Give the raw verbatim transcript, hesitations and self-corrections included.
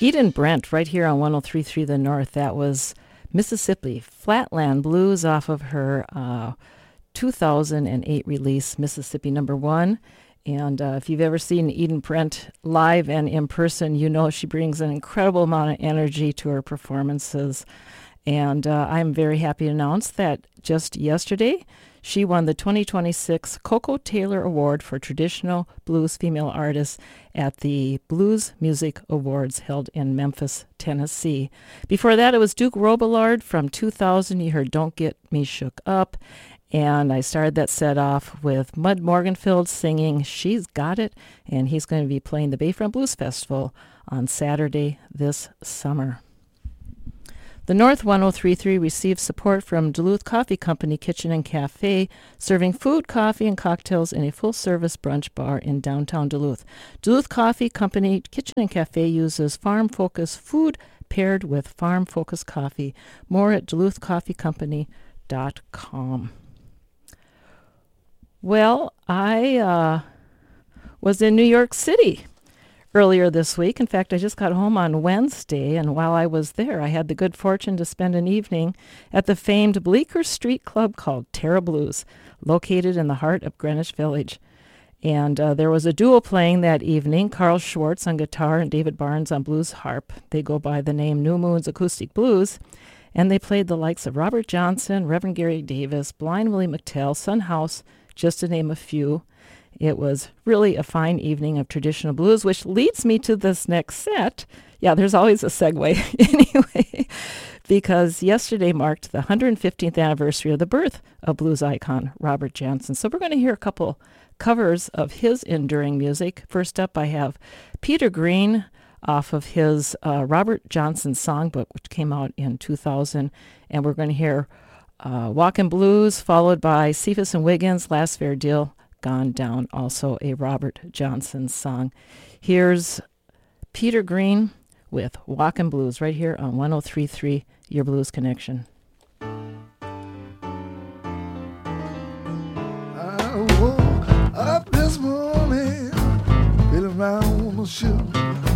Eden Brent, right here on one oh three point three The North. That was Mississippi Flatland Blues off of her uh, two thousand eight release, Mississippi Number One. And uh, if you've ever seen Eden Brent live and in person, you know she brings an incredible amount of energy to her performances. And uh, I'm very happy to announce that just yesterday, she won the twenty twenty-six Coco Taylor Award for Traditional Blues Female Artist at the Blues Music Awards held in Memphis, Tennessee. Before that, it was Duke Robillard from two thousand. You heard Don't Get Me Shook Up. And I started that set off with Mud Morganfield singing She's Got It. And he's going to be playing the Bayfront Blues Festival on Saturday this summer. The North one oh three point three receives support from Duluth Coffee Company Kitchen and Cafe, serving food, coffee, and cocktails in a full-service brunch bar in downtown Duluth. Duluth Coffee Company Kitchen and Cafe uses farm-focused food paired with farm-focused coffee. More at duluth coffee company dot com. Well, I uh, was in New York City earlier this week. In fact, I just got home on Wednesday, and while I was there, I had the good fortune to spend an evening at the famed Bleecker Street Club called Terra Blues, located in the heart of Greenwich Village. And uh, there was a duo playing that evening, Carl Schwartz on guitar and David Barnes on blues harp. They go by the name New Moon's Acoustic Blues, and they played the likes of Robert Johnson, Reverend Gary Davis, Blind Willie McTell, Son House, just to name a few. It was really a fine evening of traditional blues, which leads me to this next set. Yeah, there's always a segue anyway, because yesterday marked the one hundred fifteenth anniversary of the birth of blues icon Robert Johnson. So we're going to hear a couple covers of his enduring music. First up, I have Peter Green off of his uh, Robert Johnson songbook, which came out in two thousand, and we're going to hear uh, Walkin' Blues, followed by Cephas and Wiggins, Last Fair Deal, Gone Down, also a Robert Johnson song. Here's Peter Green with Walkin' Blues right here on one oh three point three Your Blues Connection. I woke up this morning feeling round the shoe.